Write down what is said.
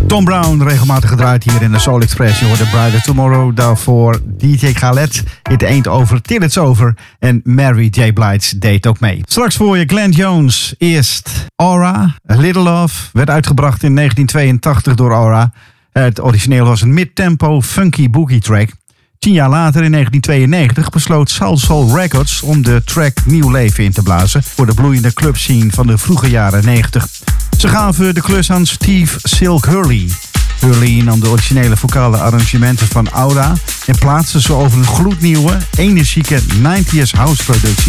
Tom Brown, regelmatig gedraaid hier in de Soul Express. Je hoorde Brighter Tomorrow, daarvoor DJ Khaled, It Ain't Over Till It's Over. En Mary J. Blige deed ook mee. Straks voor je Glenn Jones. Eerst Aura, A Little Love, werd uitgebracht in 1982 door Aura. Het origineel was een mid-tempo funky boogie track. 10 jaar later, in 1992, besloot Soul Records om de track nieuw leven in te blazen voor de bloeiende clubscene van de vroege jaren 90. Ze gaven de klus aan Steve Silk Hurley. Hurley nam de originele vocale arrangementen van Aura en plaatste ze over een gloednieuwe, energieke 90s house productie.